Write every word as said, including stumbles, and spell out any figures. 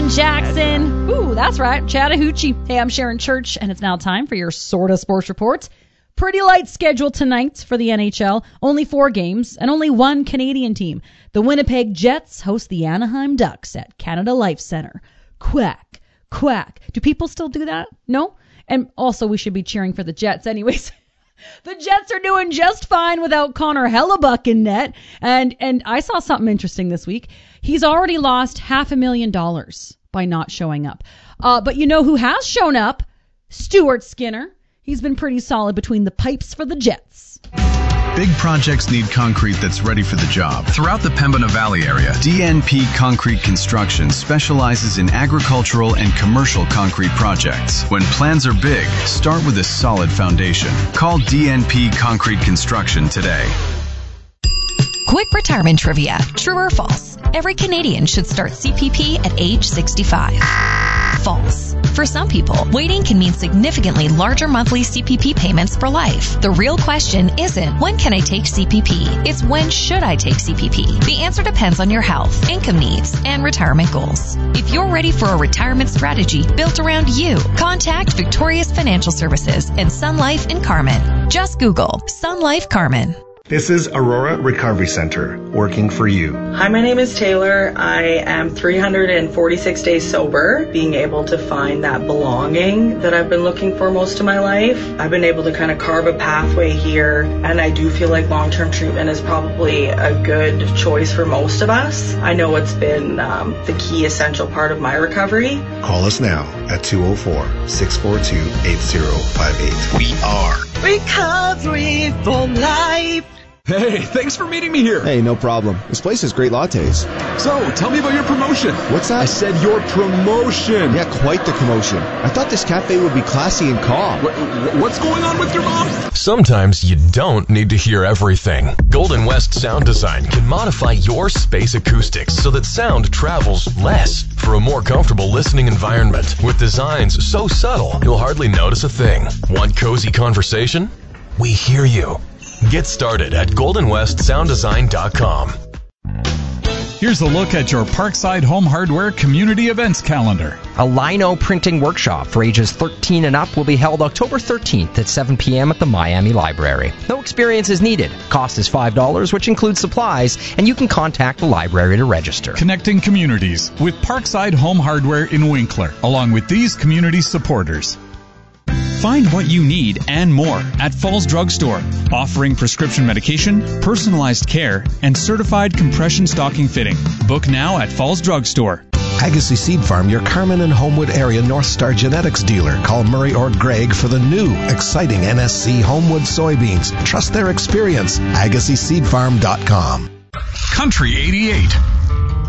Jackson. Ooh, that's right, Chattahoochee. Hey, I'm Sharon Church, and it's now time for your Sorta Sports Report. Pretty light schedule tonight for the N H L. Only four games and only one Canadian team. The Winnipeg Jets host the Anaheim Ducks at Canada Life Center. Quack, quack. Do people still do that? No? And also, we should be cheering for the Jets anyways. The Jets are doing just fine without Connor Hellebuck in net. And and I saw something interesting this week. He's already lost half a million dollars by not showing up. Uh, but you know who has shown up? Stuart Skinner. He's been pretty solid between the pipes for the Jets. Big projects need concrete that's ready for the job. Throughout the Pembina Valley area, D N P Concrete Construction specializes in agricultural and commercial concrete projects. When plans are big, start with a solid foundation. Call D N P Concrete Construction today. Quick retirement trivia. True or false? Every Canadian should start C P P at age sixty-five. False. For some people, waiting can mean significantly larger monthly C P P payments for life. The real question isn't, when can I take C P P? It's, when should I take C P P? The answer depends on your health, income needs, and retirement goals. If you're ready for a retirement strategy built around you, contact Victorious Financial Services and Sun Life in Carmen. Just Google Sun Life Carmen. This is Aurora Recovery Center, working for you. Hi, my name is Taylor. I am three hundred forty-six days sober, being able to find that belonging that I've been looking for most of my life. I've been able to kind of carve a pathway here, and I do feel like long-term treatment is probably a good choice for most of us. I know it's been um, the key essential part of my recovery. Call us now at two oh four, six four two, eight oh five eight. We are Recovery for Life. Hey, thanks for meeting me here. Hey, no problem. This place has great lattes. So, tell me about your promotion. What's that? I said your promotion. Yeah, quite the commotion. I thought this cafe would be classy and calm. What, what's going on with your mom? Sometimes you don't need to hear everything. Golden West Sound Design can modify your space acoustics so that sound travels less for a more comfortable listening environment. With designs so subtle, you'll hardly notice a thing. Want cozy conversation? We hear you. Get started at golden west sound design dot com. Here's a look at your Parkside Home Hardware Community Events calendar. A lino printing workshop for ages thirteen and up will be held October thirteenth at seven p.m. at the Miami Library. No experience is needed. Cost is five dollars, which includes supplies, and you can contact the library to register. Connecting communities with Parkside Home Hardware in Winkler, along with these community supporters. Find what you need and more at Falls Drug Store, offering prescription medication, personalized care, and certified compression stocking fitting. Book now at Falls Drug Store. Agassiz Seed Farm, your Carmen and Homewood area North Star genetics dealer. Call Murray or Greg for the new, exciting N S C Homewood soybeans. Trust their experience. agassiz seed farm dot com. Country eighty-eight.